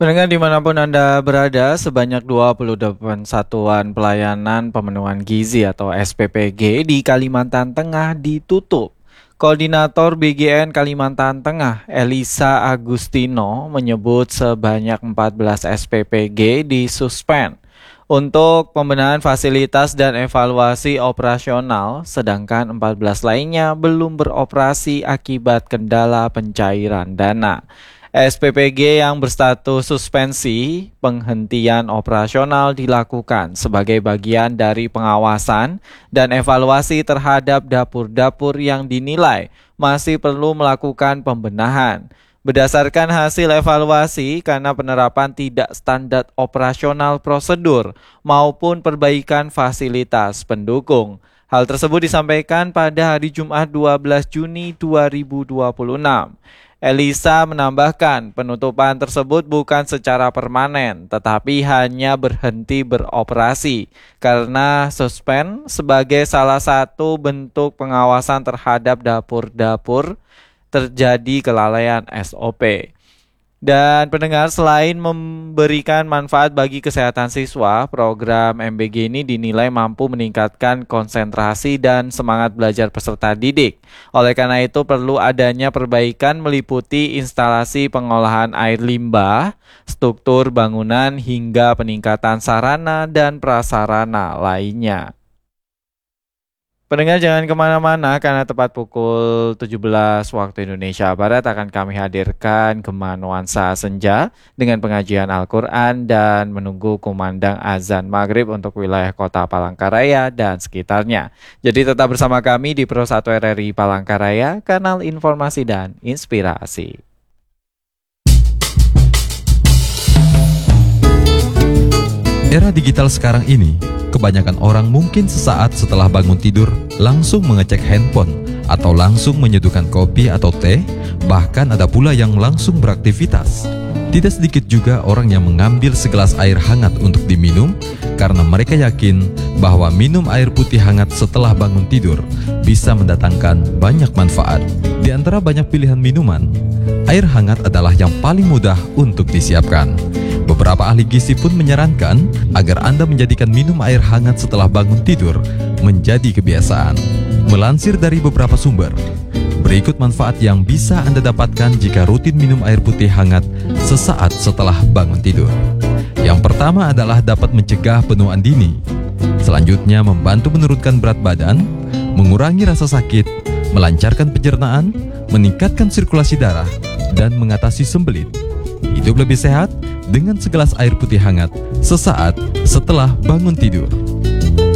Pendengar dimanapun Anda berada, sebanyak 28 satuan pelayanan pemenuhan gizi atau SPPG di Kalimantan Tengah ditutup. Koordinator BGN Kalimantan Tengah, Elisa Agustino, menyebut sebanyak 14 SPPG disuspend untuk pembenahan fasilitas dan evaluasi operasional, sedangkan 14 lainnya belum beroperasi akibat kendala pencairan dana. SPPG yang berstatus suspensi penghentian operasional dilakukan sebagai bagian dari pengawasan dan evaluasi terhadap dapur-dapur yang dinilai masih perlu melakukan pembenahan. Berdasarkan hasil evaluasi, karena penerapan tidak standar operasional prosedur maupun perbaikan fasilitas pendukung. Hal tersebut disampaikan pada hari Jumat 12 Juni 2026. Elisa menambahkan, penutupan tersebut bukan secara permanen, tetapi hanya berhenti beroperasi karena suspend sebagai salah satu bentuk pengawasan terhadap dapur-dapur terjadi kelalaian SOP. Dan pendengar, selain memberikan manfaat bagi kesehatan siswa, program MBG ini dinilai mampu meningkatkan konsentrasi dan semangat belajar peserta didik. Oleh karena itu perlu adanya perbaikan meliputi instalasi pengolahan air limbah, struktur bangunan hingga peningkatan sarana dan prasarana lainnya. Pendengar jangan kemana-mana karena tepat pukul 17 waktu Indonesia Barat akan kami hadirkan Gema Nuansa Senja dengan pengajian Al-Quran dan menunggu kumandang azan maghrib untuk wilayah kota Palangkaraya dan sekitarnya. Jadi tetap bersama kami di Pro 1 RRI Palangkaraya, kanal informasi dan inspirasi. Era digital sekarang ini, kebanyakan orang mungkin sesaat setelah bangun tidur langsung mengecek handphone atau langsung menyeduhkan kopi atau teh, bahkan ada pula yang langsung beraktivitas. Tidak sedikit juga orang yang mengambil segelas air hangat untuk diminum karena mereka yakin bahwa minum air putih hangat setelah bangun tidur bisa mendatangkan banyak manfaat. Di antara banyak pilihan minuman, air hangat adalah yang paling mudah untuk disiapkan. Beberapa ahli gizi pun menyarankan agar Anda menjadikan minum air hangat setelah bangun tidur menjadi kebiasaan. Melansir dari beberapa sumber, berikut manfaat yang bisa Anda dapatkan jika rutin minum air putih hangat sesaat setelah bangun tidur. Yang pertama adalah dapat mencegah penuaan dini. Selanjutnya membantu menurunkan berat badan, mengurangi rasa sakit, melancarkan pencernaan, meningkatkan sirkulasi darah, dan mengatasi sembelit. Hidup lebih sehat dengan segelas air putih hangat sesaat setelah bangun tidur.